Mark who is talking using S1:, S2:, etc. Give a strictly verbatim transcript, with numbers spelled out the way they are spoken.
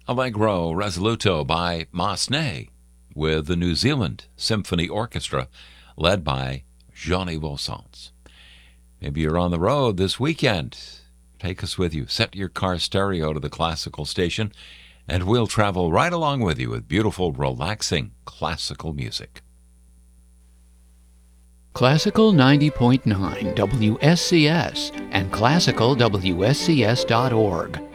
S1: Allegro Resoluto by Massenet with the New Zealand Symphony Orchestra led by Johnny Wilsons. Maybe you're on the road this weekend. Take us with you. Set your car stereo to the classical station, and we'll travel right along with you with beautiful, relaxing classical music.
S2: Classical ninety point nine W S C S and classical W S C S dot org